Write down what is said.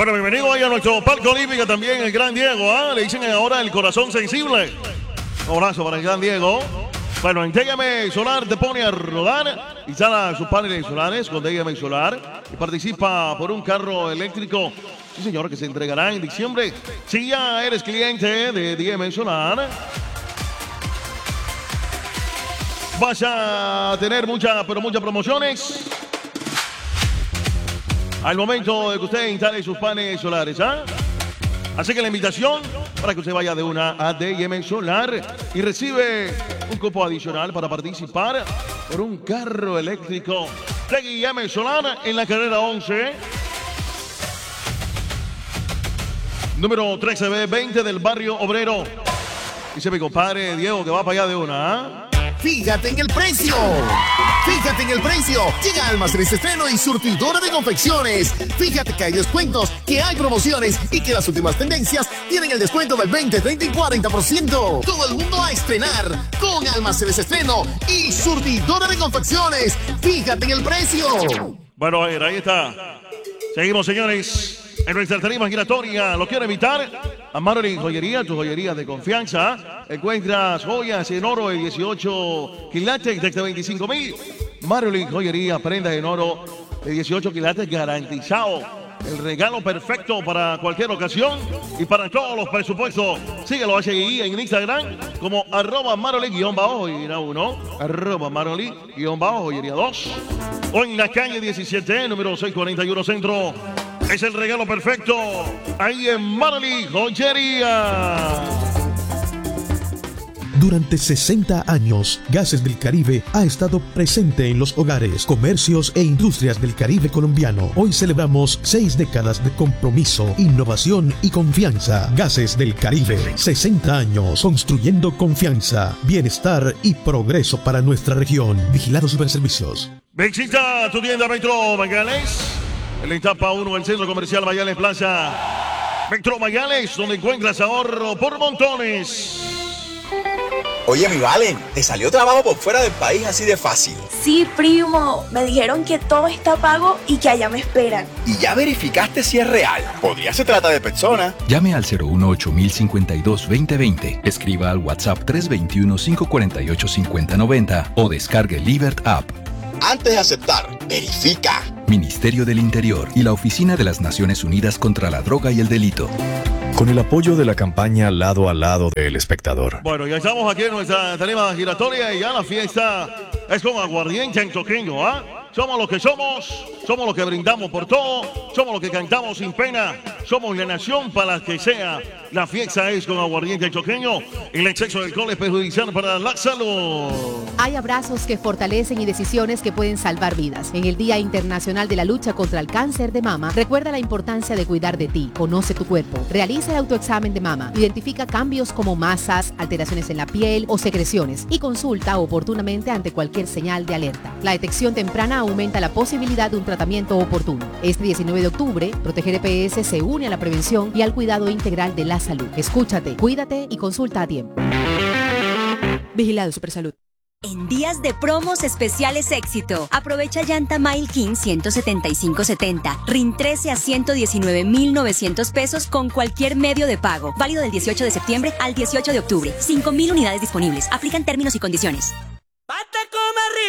Bueno, bienvenido ahí a nuestro palco olímpico también el Gran Diego, ¿ah? Le dicen ahora el corazón sensible. Un abrazo para el Gran Diego. Bueno, en TGM Solar te pone a rodar, instala sus paneles solares con TGM Solar y participa por un carro eléctrico. Sí, señor, que se entregará en diciembre. Si ya eres cliente de TGM Solar, vas a tener muchas promociones al momento de que usted instale sus paneles solares, ¿ah? Así que la invitación para que usted vaya de una a TGM Solar y recibe un cupo adicional para participar por un carro eléctrico TGM Solar en la carrera 11, número 13B20 del barrio Obrero. Dice mi compadre Diego que va para allá de una, ¿ah? Fíjate en el precio. Fíjate en el precio. Llega Almacenes Estreno y Surtidora de Confecciones. Fíjate que hay descuentos, que hay promociones y que las últimas tendencias tienen el descuento del 20, 30 y 40%. Todo el mundo a estrenar con Almacenes Estreno y Surtidora de Confecciones. Fíjate en el precio. Bueno, a ver, ahí está. Seguimos, señores. En nuestra tarima giratoria, lo quiero invitar a Marolin Joyería, tu joyería de confianza. Encuentras joyas en oro de 18 quilates desde 25,000. Marolin Joyería, prendas en oro de 18 quilates garantizado. El regalo perfecto para cualquier ocasión y para todos los presupuestos. Síguelo ahí en Instagram como @Marolin_joyería 1, @Marolin_joyería 2. O en la calle 17, número 641 Centro. Es el regalo perfecto ahí en Marolin Joyería. Durante 60 años, Gases del Caribe ha estado presente en los hogares, comercios e industrias del Caribe colombiano. Hoy celebramos 6 décadas de compromiso, innovación y confianza. Gases del Caribe, 60 años construyendo confianza, bienestar y progreso para nuestra región. Vigilado Superservicios. Visita tu tienda Metro Mayales en la etapa 1 del Centro Comercial Mayales Plaza. Metro Mayales, donde encuentras ahorro por montones. Oye, mi Valen, ¿te salió trabajo por fuera del país así de fácil? Sí, primo. Me dijeron que todo está pago y que allá me esperan. ¿Y ya verificaste si es real? Podría se trata de persona. Llame al 018-052-2020. Escriba al WhatsApp 321-548-5090 o descargue Libert App. Antes de aceptar, verifica. Ministerio del Interior y la Oficina de las Naciones Unidas contra la Droga y el Delito. Con el apoyo de la campaña Lado a Lado del Espectador. Bueno, ya estamos aquí en nuestra tarima giratoria y ya la fiesta es con aguardiente antioqueño, ¿ah? Somos lo que somos lo que brindamos por todo, somos los que cantamos sin pena, somos la nación para la que sea. La fiesta es con aguardiente antioqueño. El exceso de alcohol es perjudicial para la salud. Hay abrazos que fortalecen y decisiones que pueden salvar vidas. En el Día Internacional de la Lucha contra el Cáncer de Mama, recuerda la importancia de cuidar de ti. Conoce tu cuerpo. Realiza el autoexamen de mama. Identifica cambios como masas, alteraciones en la piel o secreciones y consulta oportunamente ante cualquier señal de alerta. La detección temprana aumenta la posibilidad de un tratamiento oportuno. Este 19 de octubre, Proteger EPS se une a la prevención y al cuidado integral de la salud. Escúchate, cuídate y consulta a tiempo. Vigilado Supersalud. En días de promos especiales éxito, aprovecha llanta Mile King 175/70, RIN 13 a 119,900 pesos con cualquier medio de pago. Válido del 18 de septiembre al 18 de octubre. 5,000 unidades disponibles. Aplican términos y condiciones.